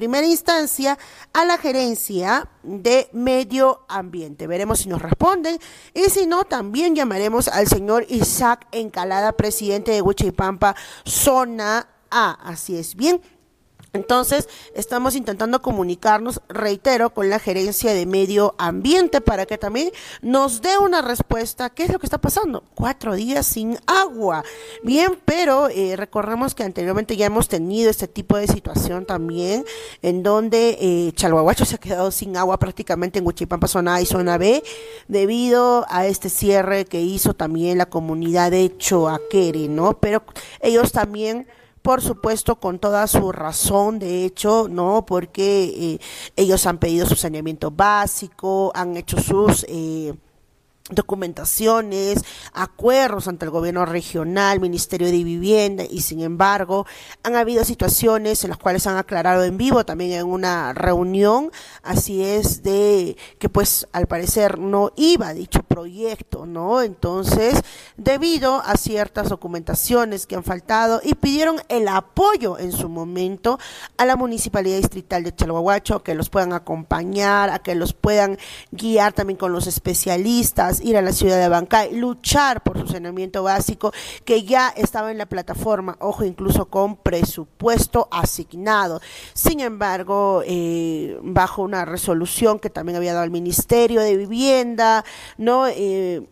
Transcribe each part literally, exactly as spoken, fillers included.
primera instancia a la gerencia de medio ambiente. Veremos si nos responden y si no, también llamaremos al señor Isaac Encalada, presidente de Huichipampa, zona A. Así es, bien. Entonces, estamos intentando comunicarnos, reitero, con la gerencia de medio ambiente para que también nos dé una respuesta. ¿Qué es lo que está pasando? Cuatro días sin agua. Bien, pero eh, recordemos que anteriormente ya hemos tenido este tipo de situación también, en donde eh, Chalhuahuacho se ha quedado sin agua prácticamente en Huichipampa, zona A y zona B, debido a este cierre que hizo también la comunidad de Choaquere, ¿no? Pero ellos también, por supuesto, con toda su razón, de hecho, ¿no? Porque eh, ellos han pedido su saneamiento básico, han hecho sus eh, documentaciones, acuerdos ante el gobierno regional, Ministerio de Vivienda, y sin embargo han habido situaciones en las cuales han aclarado en vivo también en una reunión, así es, de que pues al parecer no iba dicho proyecto, ¿no? Entonces, debido a ciertas documentaciones que han faltado, y pidieron el apoyo en su momento a la Municipalidad Distrital de Chalhuahuacho, que los puedan acompañar, a que los puedan guiar también con los especialistas, ir a la ciudad de Abancay, luchar por su saneamiento básico, que ya estaba en la plataforma, ojo, incluso con presupuesto asignado. Sin embargo, eh, bajo una resolución que también había dado el Ministerio de Vivienda, ¿no? Eh,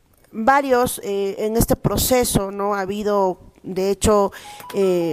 varios eh, en este proceso, ¿no? Ha habido, de hecho, eh,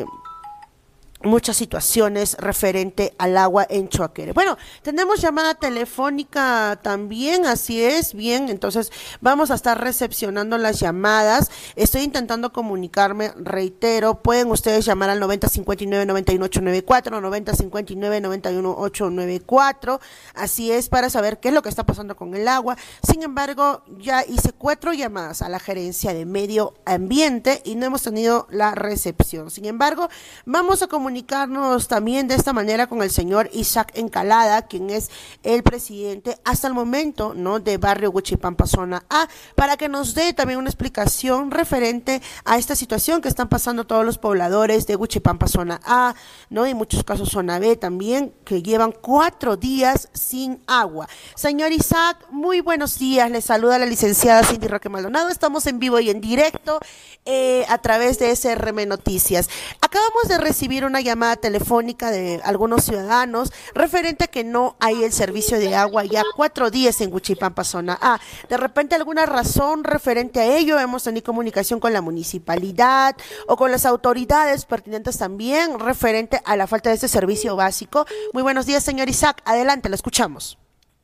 muchas situaciones referente al agua en Choaquere. Bueno, tenemos llamada telefónica también, así es, bien, entonces vamos a estar recepcionando las llamadas. Estoy intentando comunicarme, reitero, pueden ustedes llamar al noventa cincuenta y nueve noventa y uno ocho noventa y cuatro, noventa cincuenta y nueve noventa y uno ocho noventa y cuatro, así es, para saber qué es lo que está pasando con el agua. Sin embargo, ya hice cuatro llamadas a la gerencia de medio ambiente y no hemos tenido la recepción. Sin embargo, vamos a comunicarnos comunicarnos también de esta manera con el señor Isaac Encalada, quien es el presidente hasta el momento, ¿no?, de Barrio Huichipampa, zona A, para que nos dé también una explicación referente a esta situación que están pasando todos los pobladores de Huichipampa, zona A, ¿no?, y en muchos casos zona B también, que llevan cuatro días sin agua. Señor Isaac, muy buenos días, le saluda la licenciada Cindy Roque Maldonado, estamos en vivo y en directo eh, a través de S R M Noticias. Acabamos de recibir una llamada telefónica de algunos ciudadanos referente a que no hay el servicio de agua ya cuatro días en Huichipampa, zona A. De repente, alguna razón referente a ello, hemos tenido comunicación con la municipalidad o con las autoridades pertinentes también referente a la falta de este servicio básico. Muy buenos días, señor Isaac, adelante, lo escuchamos.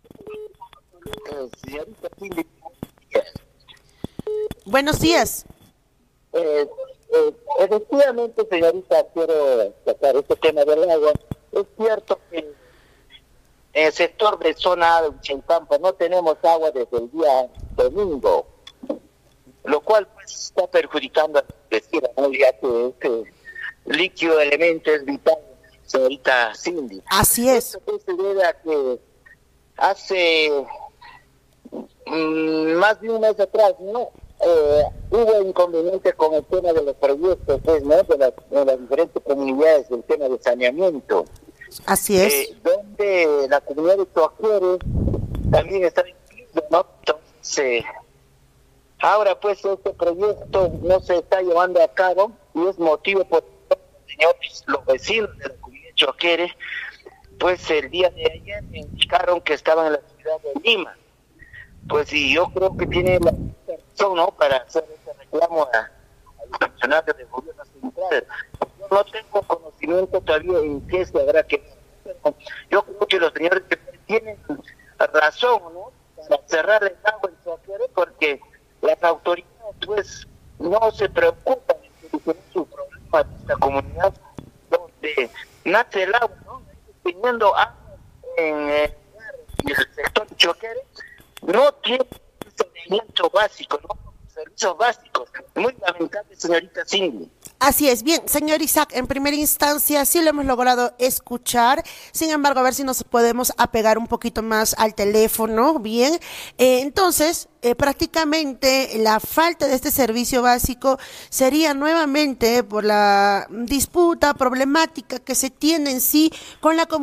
Eh, señorita Cindy, buenos días. Eh, eh, efectivamente, señorita, quiero sacar este tema del agua. Es cierto que en el sector de zona A de Huichipampa no tenemos agua desde el día domingo, lo cual pues está perjudicando a la vecina, ¿no?, ya que este líquido elemento es vital, señorita Cindy. Así es. Esto se debe a que hace mmm, más de un mes atrás, ¿no?, Eh, hubo inconveniente con el tema de los proyectos, pues, ¿no?, de, la, de las diferentes comunidades, del tema de saneamiento. Así es. Eh, donde la comunidad de Choaquere también está incluida, ¿no? Entonces, eh, ahora pues este proyecto no se está llevando a cabo y es motivo por señores, los vecinos de la comunidad de Choaquere, pues el día de ayer me indicaron que estaban en la ciudad de Lima. Pues sí, yo creo que tiene la razón, ¿no?, para hacer este reclamo a, a los funcionarios del gobierno central. Yo no tengo conocimiento todavía en qué se habrá que hacer. Yo creo que los señores tienen razón, ¿no?, para cerrar el agua en Choaquere, porque las autoridades pues no se preocupan en solucionar su problema de esta comunidad donde nace el agua, ¿no? Teniendo agua en, eh, en el sector de Choaquere, no tiene saneamiento básico, ¿no?, servicios básicos. Muy lamentable, señorita Cindy. Así es, bien, señor Isaac, en primera instancia sí lo hemos logrado escuchar, sin embargo, a ver si nos podemos apegar un poquito más al teléfono, bien, eh, entonces, eh, prácticamente la falta de este servicio básico sería nuevamente por la disputa problemática que se tiene en sí con la comunidad